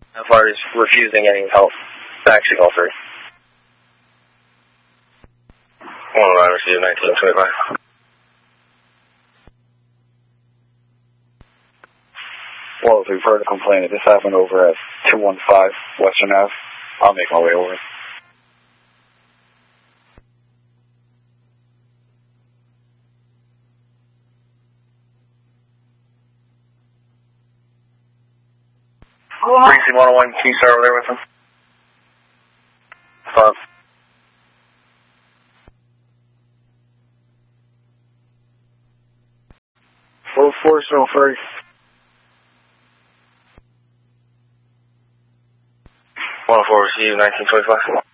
As far as refusing any help, back signal 3. 109, receive 1925. Well, if we've heard a complaint, if this happened over at 215 Western Ave, I'll make my way over. Greasy 101, can you start over there with him? 5. Full force, no first. 104, receive 1925.